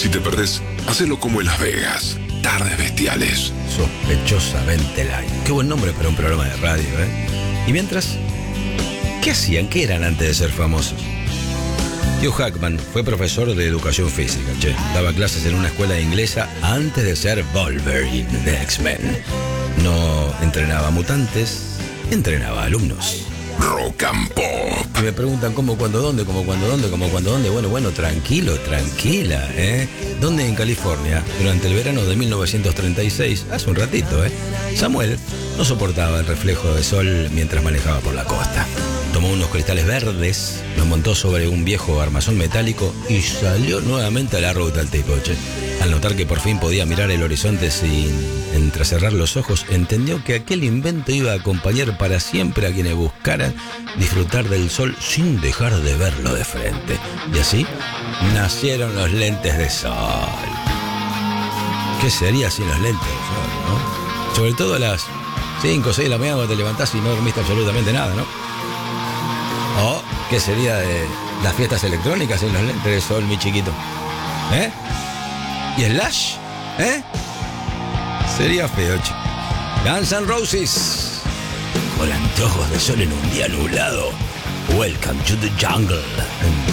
Si te perdés, hacelo como en Las Vegas. Tardes Bestiales. Sospechosamente light. Qué buen nombre para un programa de radio, ¿eh? Y mientras, ¿qué hacían? ¿Qué eran antes de ser famosos? Hugh Jackman fue profesor de educación física, che. Daba clases en una escuela inglesa antes de ser Wolverine de X-Men. No entrenaba mutantes, entrenaba alumnos. Rock and Pop. Y me preguntan cómo, cuándo, dónde, cómo, cuándo, dónde, cómo, cuándo, dónde. Bueno, tranquilo, tranquila, ¿eh? ¿Dónde? En California, durante el verano de 1936, hace un ratito, ¿eh? Samuel no soportaba el reflejo de sol mientras manejaba por la costa. Tomó unos cristales verdes, los montó sobre un viejo armazón metálico y salió nuevamente a la ruta el tipo, che. Al notar que por fin podía mirar el horizonte sin entrecerrar los ojos, entendió que aquel invento iba a acompañar para siempre a quienes buscaran disfrutar del sol sin dejar de verlo de frente. Y así nacieron los lentes de sol. ¿Qué sería sin los lentes de sol, no? Sobre todo a las 5 o 6 de la mañana cuando te levantás y no dormiste absolutamente nada, ¿no? ¿O qué sería de las fiestas electrónicas sin los lentes de sol, mi chiquito? ¿Eh? ¿Y el Lash? ¿Eh? Sería feo, chico. Guns N' Roses, con anteojos de sol en un día nublado. Welcome to the jungle.